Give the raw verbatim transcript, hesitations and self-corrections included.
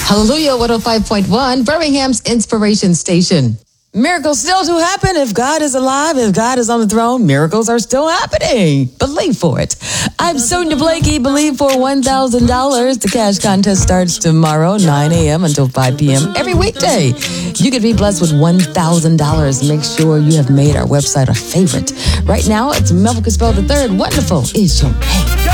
Hallelujah one oh five point one, Birmingham's Inspiration Station. Miracles still to happen. If God is alive, if God is on the throne, miracles are still happening. Believe for it. I'm Sonia Blakey. Believe for one thousand dollars. The cash contest starts tomorrow, nine a.m. until five p.m. every weekday. You could be blessed with one thousand dollars. Make sure you have made our website a favorite. Right now, it's Melvin Caspell the third. Wonderful is your name.